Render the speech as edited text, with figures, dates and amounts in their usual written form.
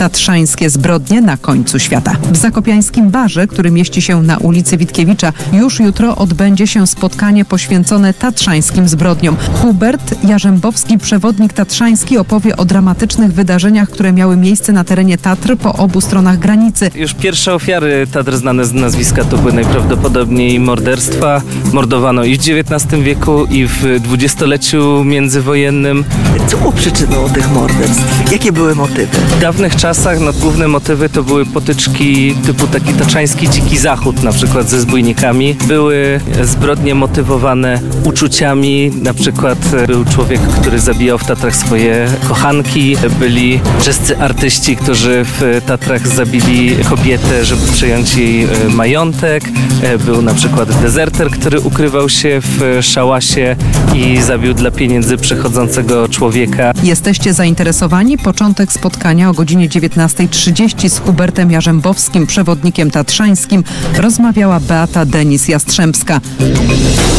Tatrzańskie zbrodnie na końcu świata. W zakopiańskim barze, który mieści się na ulicy Witkiewicza, już jutro odbędzie się spotkanie poświęcone tatrzańskim zbrodniom. Hubert Jarzębowski, przewodnik tatrzański, opowie o dramatycznych wydarzeniach, które miały miejsce na terenie Tatr po obu stronach granicy. Już pierwsze ofiary Tatr znane z nazwiska to były najprawdopodobniej morderstwa. Mordowano i w XIX wieku, i w dwudziestoleciu międzywojennym. Co było przyczyną tych morderstw? Jakie były motywy? W dawnych czasach główne motywy to były potyczki typu taki tatrzański dziki zachód, na przykład ze zbójnikami. Były zbrodnie motywowane uczuciami, na przykład był człowiek, który zabijał w Tatrach swoje kochanki. Byli czescy artyści, którzy w Tatrach zabili kobietę, żeby przejąć jej majątek. Był na przykład dezerter, który ukrywał się w szałasie i zabił dla pieniędzy przechodzącego człowieka. Jesteście zainteresowani? Początek spotkania o godzinie 19:30 z Hubertem Jarzębowskim, przewodnikiem tatrzańskim, rozmawiała Beata Denis-Jastrzębska.